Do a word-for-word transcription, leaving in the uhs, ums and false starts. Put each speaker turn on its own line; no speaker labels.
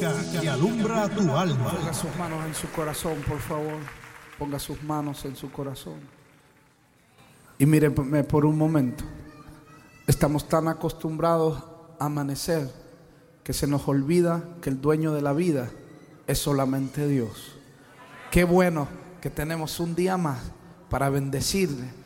música que alumbra tu alma.
Ponga sus manos en su corazón, por favor. Ponga sus manos en su corazón. Y míreme por un momento. Estamos tan acostumbrados a amanecer que se nos olvida que el dueño de la vida es solamente Dios. Qué bueno que tenemos un día más para bendecirle